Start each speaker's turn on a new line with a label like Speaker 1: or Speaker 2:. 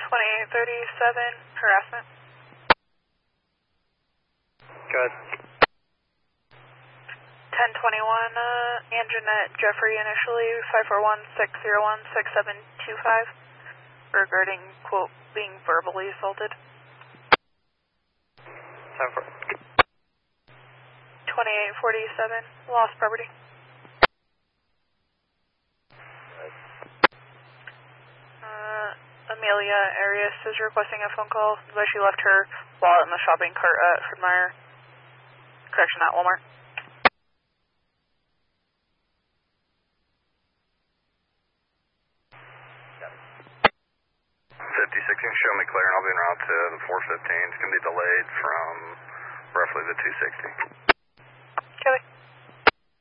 Speaker 1: 2837, harassment.
Speaker 2: Good.
Speaker 1: 1021, Anjanette Jeffrey initially, 541-601-6725, regarding, quote, being verbally assaulted. 2847, lost property. Amelia Arias is requesting a phone call, but she left her wallet in the shopping cart at Fredmeyer. Correction, at Walmart.
Speaker 2: 56, you can show me clear and I'll be en route to the 415. It's going to be delayed from roughly the 260.